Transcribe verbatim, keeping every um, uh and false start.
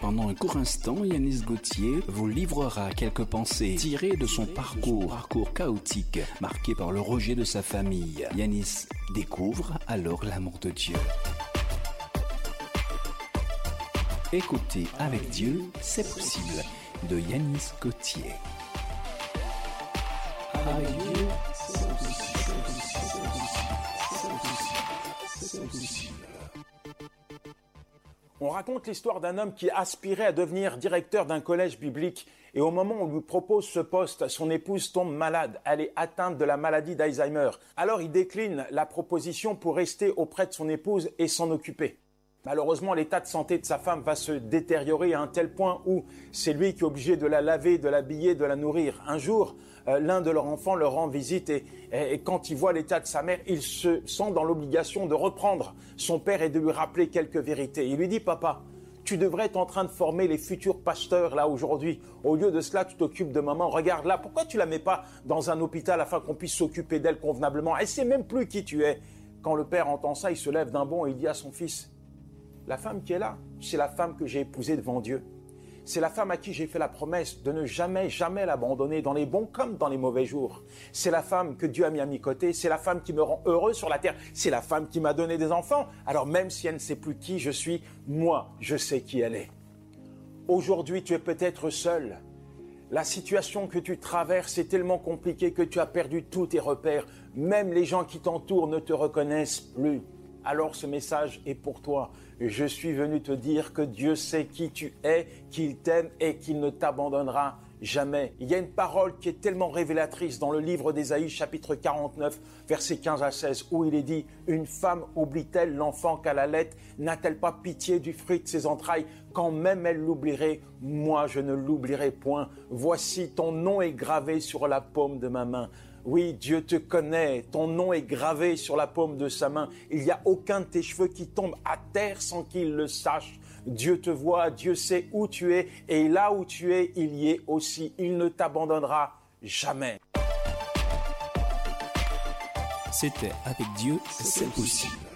Pendant un court instant, Yanis Gauthier vous livrera quelques pensées tirées de son parcours, parcours chaotique, marqué par le rejet de sa famille. Yanis découvre alors l'amour de Dieu. Écoutez Avec Dieu, c'est possible, de Yanis Gauthier. Avec Dieu, c'est possible, c'est possible, c'est possible, c'est possible. On raconte l'histoire d'un homme qui aspirait à devenir directeur d'un collège biblique et au moment où on lui propose ce poste, son épouse tombe malade. Elle est atteinte de la maladie d'Alzheimer. Alors il décline la proposition pour rester auprès de son épouse et s'en occuper. Malheureusement, l'état de santé de sa femme va se détériorer à un tel point où c'est lui qui est obligé de la laver, de l'habiller, de la nourrir. Un jour, euh, l'un de leurs enfants leur rend visite et, et, et quand il voit l'état de sa mère, il se sent dans l'obligation de reprendre son père et de lui rappeler quelques vérités. Il lui dit « Papa, tu devrais être en train de former les futurs pasteurs là aujourd'hui. Au lieu de cela, tu t'occupes de maman. Regarde là, pourquoi tu la mets pas dans un hôpital afin qu'on puisse s'occuper d'elle convenablement? Elle sait même plus qui tu es. » Quand le père entend ça, il se lève d'un bond et il dit à son fils « La femme qui est là, c'est la femme que j'ai épousée devant Dieu. C'est la femme à qui j'ai fait la promesse de ne jamais, jamais l'abandonner dans les bons comme dans les mauvais jours. C'est la femme que Dieu a mis à mes côtés. C'est la femme qui me rend heureux sur la terre. C'est la femme qui m'a donné des enfants. Alors même si elle ne sait plus qui je suis, moi, je sais qui elle est. Aujourd'hui, tu es peut-être seul. La situation que tu traverses est tellement compliquée que tu as perdu tous tes repères. Même les gens qui t'entourent ne te reconnaissent plus. Alors ce message est pour toi. Je suis venu te dire que Dieu sait qui tu es, qu'il t'aime et qu'il ne t'abandonnera jamais. Il y a une parole qui est tellement révélatrice dans le livre d'Ésaïe, chapitre quarante-neuf, versets quinze à seize, où il est dit « Une femme oublie-t-elle l'enfant qu'elle allait? N'a-t-elle pas pitié du fruit de ses entrailles? Quand même elle l'oublierait, moi je ne l'oublierai point. Voici ton nom est gravé sur la paume de ma main. » Oui, Dieu te connaît, ton nom est gravé sur la paume de sa main. Il n'y a aucun de tes cheveux qui tombe à terre sans qu'il le sache. Dieu te voit, Dieu sait où tu es, et là où tu es, il y est aussi. Il ne t'abandonnera jamais. C'était Avec Dieu, c'est possible.